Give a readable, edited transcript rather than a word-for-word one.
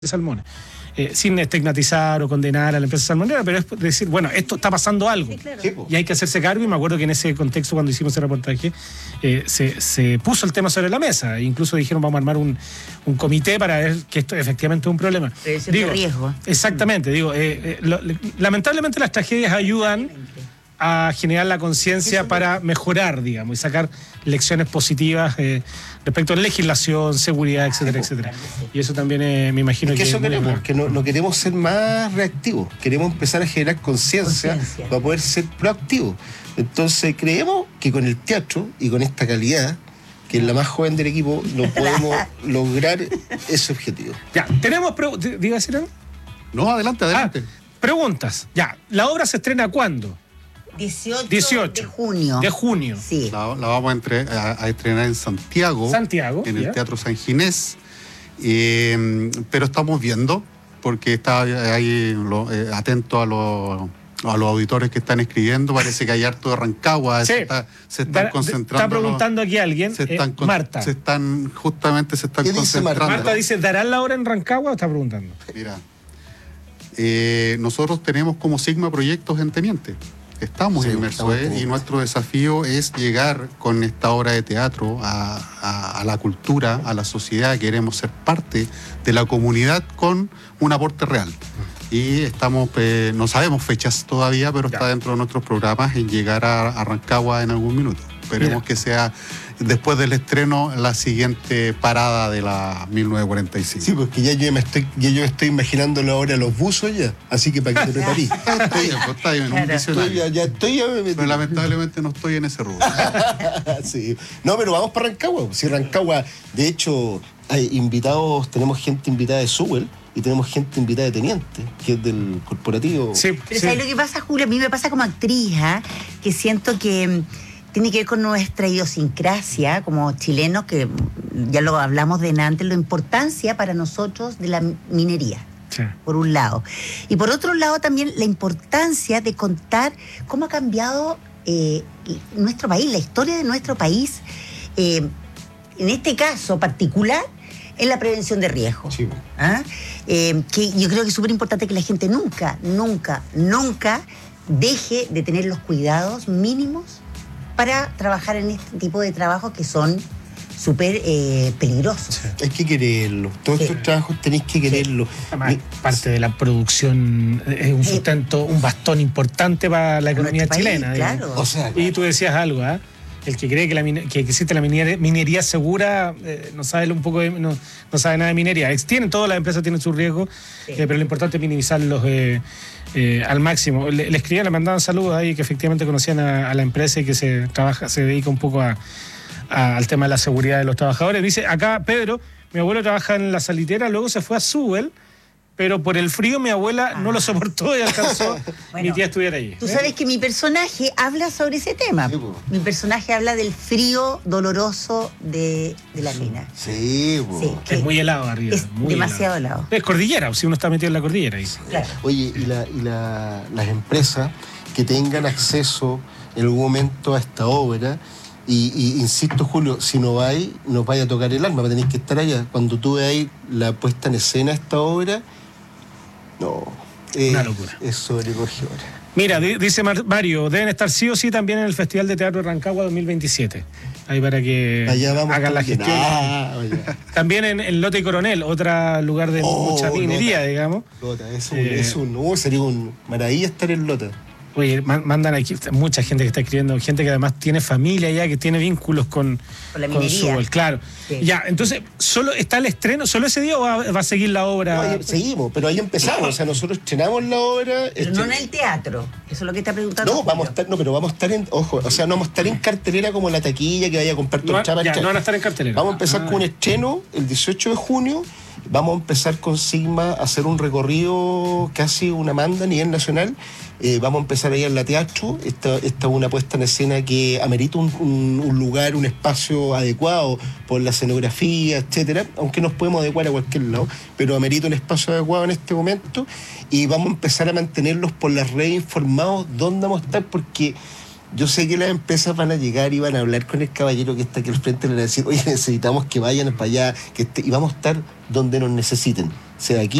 salmones, sin estigmatizar o condenar a la empresa salmonera, pero es decir, bueno, esto está pasando algo, sí, claro. Y hay que hacerse cargo. Y me acuerdo que en ese contexto, cuando hicimos ese reportaje, se puso el tema sobre la mesa, e incluso dijeron vamos a armar un comité para ver que esto efectivamente es un problema. Prevención de riesgo. Exactamente, lamentablemente las tragedias ayudan a generar la conciencia para mejorar, digamos, y sacar lecciones positivas respecto a legislación, seguridad, etcétera, etcétera. Y eso también me imagino que es eso muy queremos, bueno. que no queremos ser más reactivos, queremos empezar a generar conciencia para poder ser proactivos. Entonces creemos que con el teatro y con esta calidad, que es la más joven del equipo, no podemos lograr ese objetivo. Ya, tenemos ¿diga decir algo? No, adelante. Preguntas. Ya, ¿la obra se estrena cuándo? 18 18 de junio. De junio. Sí. La vamos a estrenar en Santiago. En el Teatro San Ginés. Pero estamos viendo, porque está ahí atento a los auditores que están escribiendo. Parece que hay harto de Rancagua. Sí. Se están concentrando. Está preguntando aquí alguien. Marta. Se están ¿Qué dice concentrando. Marta dice, ¿darán la obra en Rancagua o está preguntando? Mira, nosotros tenemos como Sigma proyectos en Teniente. Estamos inmersos y nuestro desafío es llegar con esta obra de teatro a la cultura, a la sociedad. Queremos ser parte de la comunidad con un aporte real. Y estamos, no sabemos fechas todavía, pero está dentro de nuestros programas en llegar a Rancagua en algún minuto. Esperemos que sea después del estreno la siguiente parada de la 1945. Sí, porque ya yo me estoy imaginando la hora de los buzos ya, así que para que te preparís. Está bien, un visionario. Ya estoy. Pero lamentablemente no estoy en ese rubro. Sí. No, pero vamos para Rancagua. Si Rancagua, de hecho, hay invitados, tenemos gente invitada de Sewell y tenemos gente invitada de Teniente, que es del corporativo. Sí. Pero ¿sabes lo que pasa, Julio? A mí me pasa como actriz, que siento que tiene que ver con nuestra idiosincrasia como chilenos, que ya lo hablamos de antes, la importancia para nosotros de la minería, por un lado. Y por otro lado también la importancia de contar cómo ha cambiado nuestro país, la historia de nuestro país, en este caso particular, en la prevención de riesgos. Sí. Que yo creo que es súper importante que la gente nunca deje de tener los cuidados mínimos para trabajar en este tipo de trabajos que son súper peligrosos. Sí. Hay que quererlo. Todos estos trabajos tenéis que quererlo. Además, parte de la producción es un sustento, un bastón importante para la economía chilena. Claro. O sea, y tú decías algo, el que cree que existe la minería segura no sabe no sabe nada de minería. Todas las empresas tienen sus riesgos, pero lo importante es minimizarlos al máximo. Le escribían, le mandaban saludos ahí que efectivamente conocían a la empresa y que se dedica un poco al tema de la seguridad de los trabajadores. Dice acá Pedro, mi abuelo trabaja en la salitera, luego se fue a Sewell, pero por el frío mi abuela no lo soportó y alcanzó mi tía a estudiar allí. Tú sabes que mi personaje habla sobre ese tema. Sí, mi personaje habla del frío doloroso de la mina. Sí, que es muy helado arriba. Es muy demasiado helado. Es cordillera, si uno está metido en la cordillera ahí. Claro. Oye, las empresas que tengan acceso en algún momento a esta obra, y insisto, Julio, si no vais, nos vaya a tocar el alma, tenéis que estar allá. Cuando tú veáis la puesta en escena de esta obra, una locura. Es sobrecogedora. Mira, dice Mario, deben estar sí o sí también en el Festival de Teatro de Rancagua 2027. Ahí para que hagan la gestión. También en Lota y Coronel, otro lugar de mucha minería, Lota, digamos. Lota, sería un maravilla estar en Lota. Oye, mandan aquí mucha gente que está escribiendo, gente que además tiene familia ya, que tiene vínculos con la minería. Sewell, claro. Sí. Ya, entonces, ¿solo está el estreno, solo ese día o va a seguir la obra? No, seguimos, pero ahí empezamos, o sea, nosotros estrenamos la obra. Pero no en el teatro, eso es lo que está preguntando. No, pero vamos a estar no vamos a estar en cartelera como la taquilla que vaya a comprar tu chapa. No van a estar en cartelera. Vamos a empezar con un estreno el 18 de junio. Vamos a empezar con Sigma a hacer un recorrido, casi una manda a nivel nacional. Vamos a empezar ahí en la teatro. Esta es una puesta en escena que amerita un lugar, un espacio adecuado por la escenografía, etcétera, aunque nos podemos adecuar a cualquier lado, pero amerita un espacio adecuado en este momento. Y vamos a empezar a mantenerlos por las redes informados dónde vamos a estar, porque yo sé que las empresas van a llegar y van a hablar con el caballero que está aquí al frente y le van a decir, oye, necesitamos que vayan para allá, y vamos a estar donde nos necesiten. sea aquí